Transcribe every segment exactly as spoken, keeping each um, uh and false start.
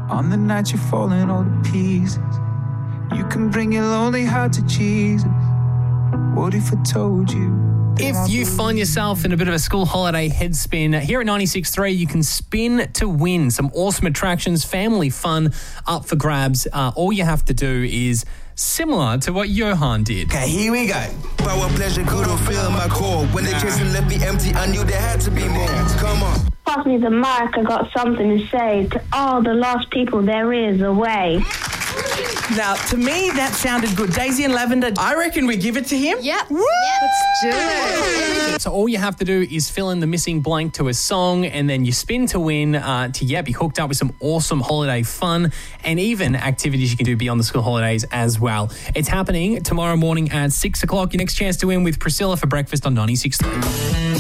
On the night you're falling all to pieces, you can bring your lonely heart to Jesus. What if I told you? If you find yourself in a bit of a school holiday headspin, here at ninety-six point three, you can spin to win. Some awesome attractions, family fun up for grabs. Uh, all you have to do is similar to what Johan did. Okay, here we go. Power, pleasure, could have filled my core. When the chasing left me empty, I knew there had to be more. Come on. Pass me the mic, I got something to say to all the lost people there is away. Now, to me, that sounded good. Daisy and Lavender, I reckon we give it to him. Yep. Woo! Yep. Let's do it. So all you have to do is fill in the missing blank to a song, and then you spin to win uh, to, yeah, be hooked up with some awesome holiday fun and even activities you can do beyond the school holidays as well. It's happening tomorrow morning at six o'clock. Your next chance to win with Priscilla for breakfast on ninety-six point three.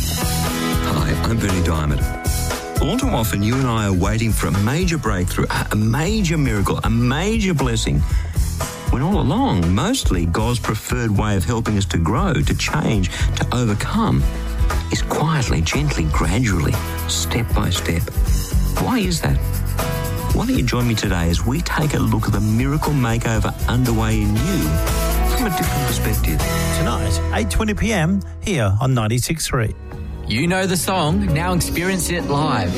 Hi, I'm Bernie Diamond. All too often, you and I are waiting for a major breakthrough, a major miracle, a major blessing, when all along, mostly God's preferred way of helping us to grow, to change, to overcome, is quietly, gently, gradually, step by step. Why is that? Why don't you join me today as we take a look at the miracle makeover underway in you from a different perspective. Tonight, eight twenty p m, here on ninety-six point three. You know the song, now experience it live.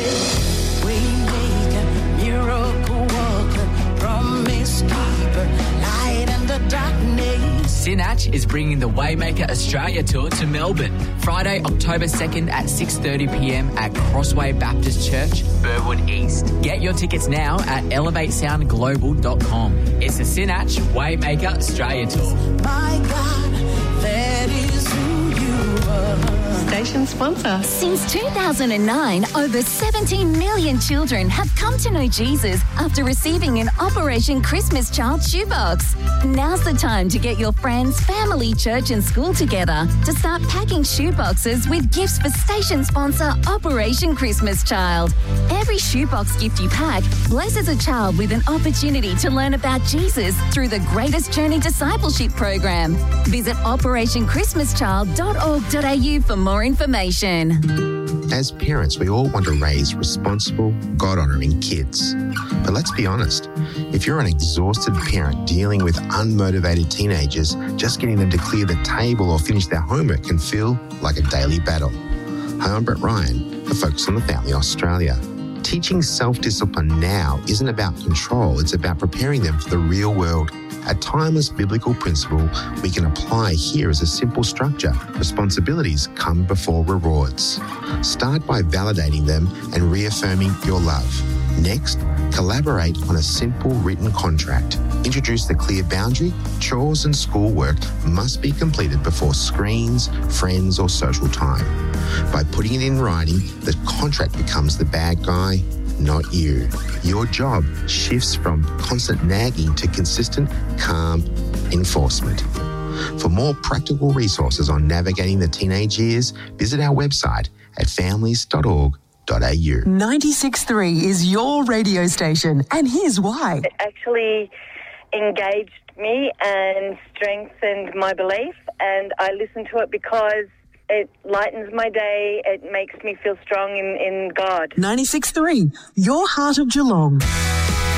We make a miracle worker, promise keeper, light in the darkness. Sinach is bringing the Waymaker Australia Tour to Melbourne, Friday, October second at six thirty p m at Crossway Baptist Church, Burwood East. Get your tickets now at elevate sound global dot com. It's the Sinach Waymaker Australia Tour. My God, that is who you are. Station sponsor. Since two thousand nine, over seventeen million children have come to know Jesus after receiving an Operation Christmas Child shoebox. Now's the time to get your friends, family, church and school together to start packing shoeboxes with gifts for station sponsor Operation Christmas Child. Every shoebox gift you pack blesses a child with an opportunity to learn about Jesus through the Greatest Journey Discipleship Program. Visit operation christmas child dot org dot a u for more information. As parents, we all want to raise responsible, God-honouring kids. But let's be honest, if you're an exhausted parent dealing with unmotivated teenagers, just getting them to clear the table or finish their homework can feel like a daily battle. Hi, I'm Brett Ryan, for Focus on the Family Australia. Teaching self-discipline now isn't about control, it's about preparing them for the real world. A timeless biblical principle we can apply here is a simple structure. Responsibilities come before rewards. Start by validating them and reaffirming your love. Next, collaborate on a simple written contract. Introduce the clear boundary. Chores and schoolwork must be completed before screens, friends, or social time. By putting it in writing, the contract becomes the bad guy, not you. Your job shifts from constant nagging to consistent, calm enforcement. For more practical resources on navigating the teenage years, visit our website at families dot org dot a u. ninety-six point three is your radio station, and here's why. It actually engaged me and strengthened my belief, and I listen to it because it lightens my day. It makes me feel strong in, in God. ninety-six point three, your heart of Geelong.